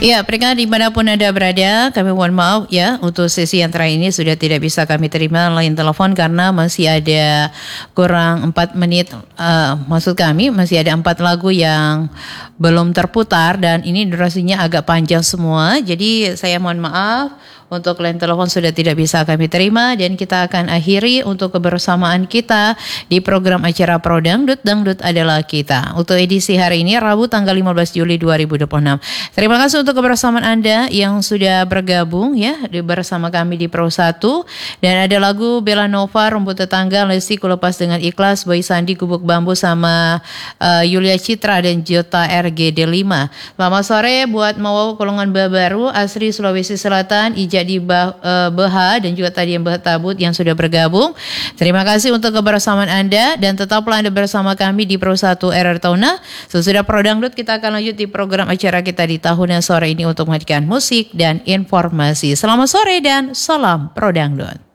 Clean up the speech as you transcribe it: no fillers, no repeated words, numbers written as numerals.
Ya, pendengar dimanapun Anda berada, kami mohon maaf ya untuk sesi yang terakhir ini sudah tidak bisa kami terima line telepon karena masih ada kurang 4 menit. Maksud kami masih ada 4 lagu yang belum terputar dan ini durasinya agak panjang semua. Jadi saya mohon maaf. Untuk line telepon sudah tidak bisa kami terima dan kita akan akhiri untuk kebersamaan kita di program acara Pro Dangdut, Dangdut adalah kita. Untuk edisi hari ini Rabu tanggal 15 Juli 2026. Terima kasih untuk kebersamaan Anda yang sudah bergabung ya bersama kami di Pro 1 dan ada lagu Bella Nova, Rumput Tetangga, Lesti Kulepas Dengan Ikhlas, Boy Sandi, Gubuk Bambu sama Yulia Citra dan Jota RGD5. Selamat sore buat Mawau Kolongan Babaru, Asri Sulawesi Selatan, Ija di Beha dan juga tadi yang Tabut yang sudah bergabung. Terima kasih untuk kebersamaan Anda dan tetaplah Anda bersama kami di Pro 1 RR Tauna. Sesudah Pro Dangdut kita akan lanjut di program acara kita di tahun yang sore ini untuk menghadirkan musik dan informasi. Selamat sore dan salam Pro Dangdut.